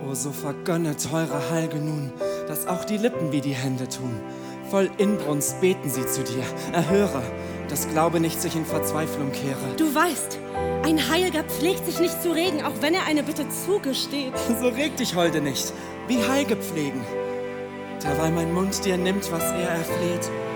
O so vergönne, teure Halge nun, dass auch die Lippen wie die Hände tun. Voll Inbrunst beten sie zu dir, erhöre, dass Glaube nicht sich in Verzweiflung kehre. Du weißt, ein Heilger pflegt sich nicht zu regen, auch wenn er eine Bitte zugesteht. So reg dich, Holde, nicht, wie Heilge pflegen. Derweil mein Mund dir nimmt, was er erfleht.